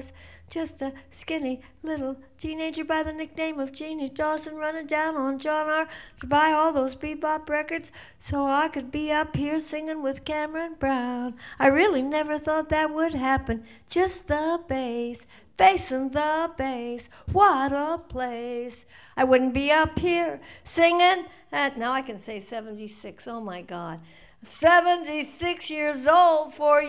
was just a skinny little teenager by the nickname of Jeannie Dawson, running down on John R. to buy all those bebop records so I could be up here singing with Cameron Brown. I really never thought that would happen. Just the bass, facing the bass, what a place. I wouldn't be up here singing at, now I can say 76, oh my God. 76 years old for